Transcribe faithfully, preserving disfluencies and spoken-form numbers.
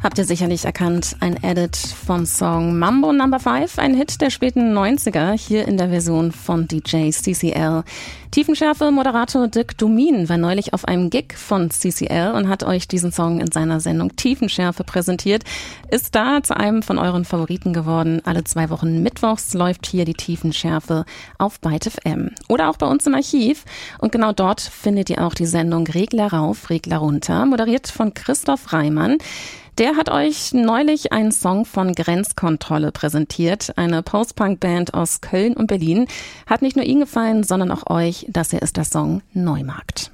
Habt ihr sicherlich erkannt, ein Edit vom Song Mambo Number Five, ein Hit der späten neunziger, hier in der Version von D J C C L. Tiefenschärfe-Moderator Dirk Dumin war neulich auf einem Gig von C C L und hat euch diesen Song in seiner Sendung Tiefenschärfe präsentiert. Ist da zu einem von euren Favoriten geworden. Alle zwei Wochen mittwochs läuft hier die Tiefenschärfe auf Byte F M. Oder auch bei uns im Archiv. Und genau dort findet ihr auch die Sendung Regler rauf, Regler runter, moderiert von Christoph Reimann. Der hat euch neulich einen Song von Grenzkontrolle präsentiert. Eine Post-Punk-Band aus Köln und Berlin. Hat nicht nur ihn gefallen, sondern auch euch. Das hier ist der Song Neumarkt.